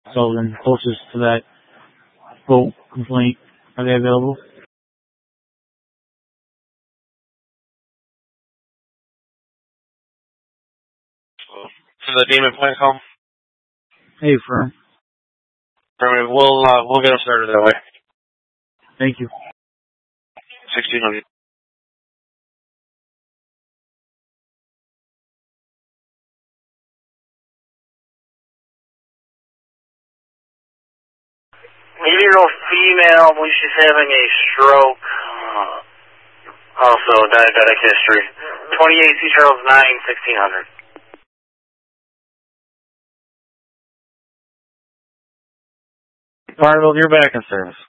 So then closest to that quote complaint, are they available? To the Demon Point home? Hey, firm. We'll get them started that way. Thank you. 1600. Eight-year-old female, I believe she's having a stroke. Also, diabetic history. 28 C. Charles 9, 1600. Barnville, you're back in service.